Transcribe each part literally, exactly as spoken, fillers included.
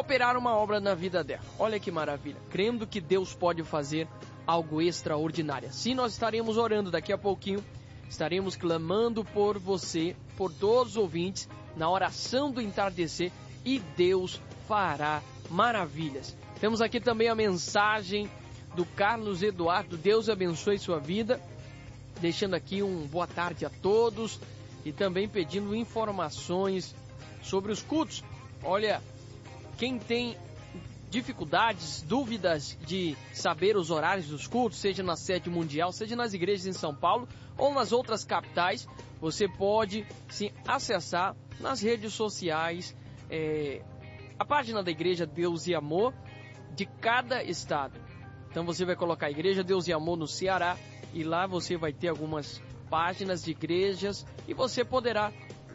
operar uma obra na vida dela. Olha que maravilha, crendo que Deus pode fazer algo extraordinário. Assim nós estaremos orando daqui a pouquinho, estaremos clamando por você, por todos os ouvintes, na oração do entardecer, e Deus fará maravilhas. Temos aqui também a mensagem do Carlos Eduardo. Deus abençoe sua vida, deixando aqui um boa tarde a todos e também pedindo informações sobre os cultos. Olha, quem tem dificuldades, dúvidas de saber os horários dos cultos, seja na sede mundial, seja nas igrejas em São Paulo ou nas outras capitais, você pode sim acessar nas redes sociais é, a página da Igreja Deus e Amor de cada estado. Então você vai colocar Igreja Deus e Amor no Ceará e lá você vai ter algumas páginas de igrejas e você poderá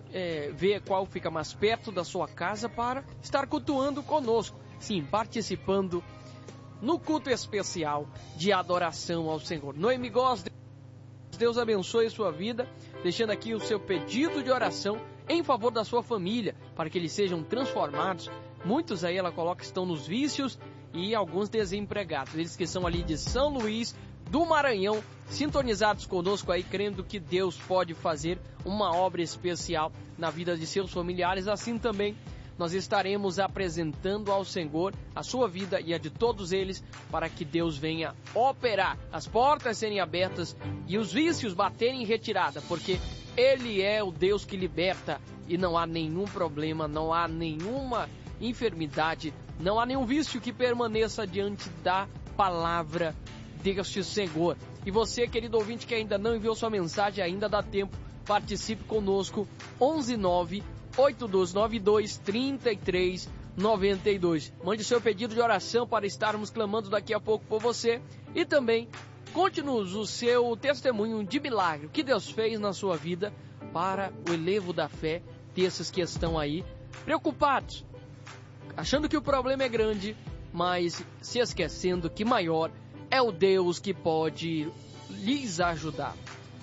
é, ver qual fica mais perto da sua casa para estar cultuando conosco. Sim, participando no culto especial de adoração ao Senhor. Noemi Góes, Deus abençoe a sua vida, deixando aqui o seu pedido de oração em favor da sua família, para que eles sejam transformados. Muitos aí ela coloca estão nos vícios e alguns desempregados. Eles que são ali de São Luís do Maranhão, sintonizados conosco aí, crendo que Deus pode fazer uma obra especial na vida de seus familiares. Assim também nós estaremos apresentando ao Senhor a sua vida e a de todos eles, para que Deus venha operar, as portas serem abertas e os vícios baterem em retirada, porque Ele é o Deus que liberta e não há nenhum problema, não há nenhuma enfermidade, não há nenhum vício que permaneça diante da palavra deste Senhor. E você, querido ouvinte, que ainda não enviou sua mensagem, ainda dá tempo, participe conosco, onze nove oito dois nove dois três três nove dois. Mande seu pedido de oração para estarmos clamando daqui a pouco por você, e também conte-nos o seu testemunho de milagre que Deus fez na sua vida, para o elevo da fé desses que estão aí preocupados, achando que o problema é grande, mas se esquecendo que maior é o Deus que pode lhes ajudar.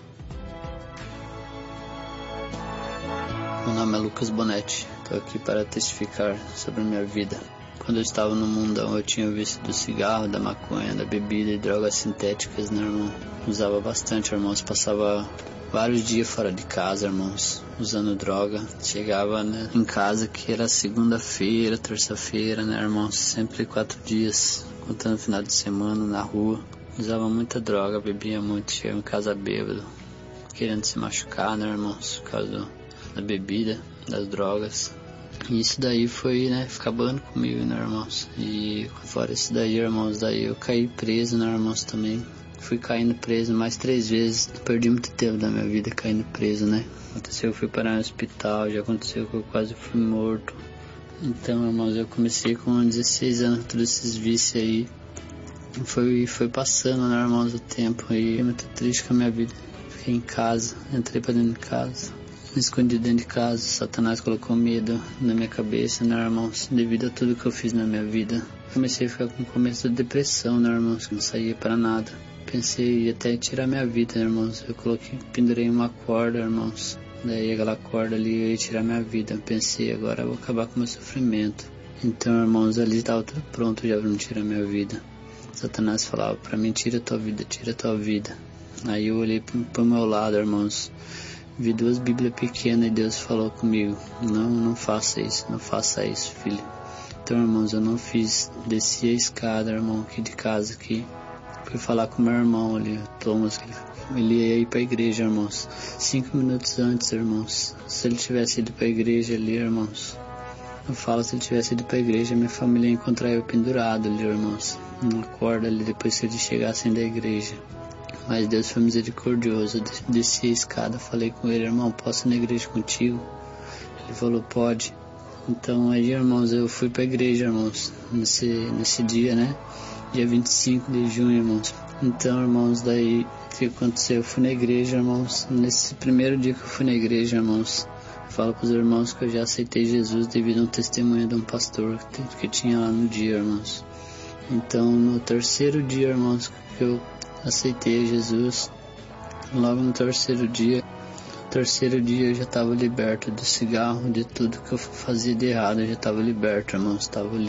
Meu nome é Lucas Bonetti, estou aqui para testificar sobre a minha vida. Quando eu estava no mundão, eu tinha visto do cigarro, da maconha, da bebida e drogas sintéticas, né, irmão? Usava bastante, irmãos. Passava vários dias fora de casa, irmãos, usando droga. Chegava, né, em casa que era segunda-feira, terça-feira, né, irmãos? Sempre quatro dias, contando final de semana na rua. Usava muita droga, bebia muito, chegava em casa bêbado, querendo se machucar, né, irmãos? Por causa do, da bebida, das drogas. E isso daí foi, né, acabando comigo, né, irmãos? E fora isso daí, irmãos, daí eu caí preso, né, irmãos, também. Fui caindo preso mais três vezes. Perdi muito tempo da minha vida caindo preso, né? Aconteceu, eu fui parar no hospital, já aconteceu que eu quase fui morto. Então, irmãos, eu comecei com dezesseis anos, todos esses vícios aí. Foi, foi passando, né, irmãos, o tempo. E fiquei muito triste com a minha vida. Fiquei em casa, entrei pra dentro de casa. Me escondi dentro de casa. Satanás colocou medo na minha cabeça, né, irmãos? Devido a tudo que eu fiz na minha vida. Comecei a ficar com começo de depressão, né, irmãos? Não saía pra nada. Pensei em até tirar minha vida, né, irmãos? Eu coloquei, pendurei uma corda, irmãos. Daí aquela corda ali eu ia tirar minha vida. Pensei, agora eu vou acabar com o meu sofrimento. Então, irmãos, ali estava tudo pronto já pra me tirar minha vida. Satanás falava pra mim, tira tua vida, tira tua vida. Aí eu olhei pro, pro meu lado, irmãos. Vi duas bíblias pequenas e Deus falou comigo, não, não faça isso, não faça isso, filho. Então, irmãos, eu não fiz, desci a escada, irmão, aqui de casa, aqui. Fui falar com meu irmão ali, o Thomas, ele ia ir pra igreja, irmãos. Cinco minutos antes, irmãos, se ele tivesse ido pra igreja ali, irmãos, eu falo, se ele tivesse ido pra igreja, minha família ia encontrar eu pendurado ali, irmãos, numa corda ali, depois que eles chegassem da igreja. Mas Deus foi misericordioso, eu desci a escada, falei com ele, irmão, posso ir na igreja contigo? Ele falou, pode. Então aí, irmãos, eu fui pra igreja, irmãos, nesse, nesse dia, né, dia vinte e cinco de junho, irmãos. Então, irmãos, daí, o que aconteceu? Eu fui na igreja, irmãos, nesse primeiro dia que eu fui na igreja, irmãos, eu falo pros irmãos que eu já aceitei Jesus devido a um testemunho de um pastor que, que tinha lá no dia, irmãos. Então, no terceiro dia, irmãos, que eu aceitei Jesus, logo no terceiro dia, terceiro dia eu já estava liberto do cigarro, de tudo que eu fazia de errado, eu já estava liberto, irmãos, estava